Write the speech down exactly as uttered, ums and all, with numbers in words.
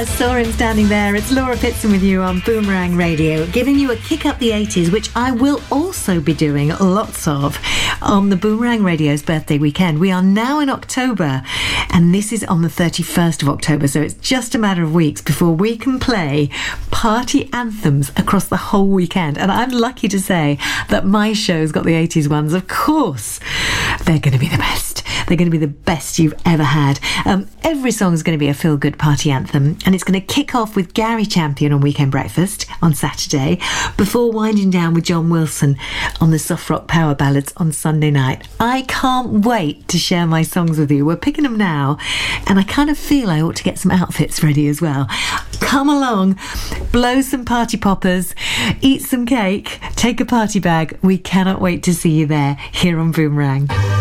I saw him standing there. It's Laura Pitson with you on Boomerang Radio, giving you a kick up the eighties, which I will also be doing lots of on the Boomerang Radio's birthday weekend. We are now in October, and this is on the thirty-first of October, so it's just a matter of weeks before we can play party anthems across the whole weekend. And I'm lucky to say that my show's got the eighties ones. Of course, they're going to be the best. They're going to be the best you've ever had. Um, every song is going to be a feel-good party anthem, and it's going to kick off with Gary Champion on Weekend Breakfast on Saturday, before winding down with John Wilson on the Soft Rock Power Ballads on Sunday night. I can't wait to share my songs with you. We're picking them now, and I kind of feel I ought to get some outfits ready as well. Come along, blow some party poppers, eat some cake, take a party bag. We cannot wait to see you there here on Boomerang.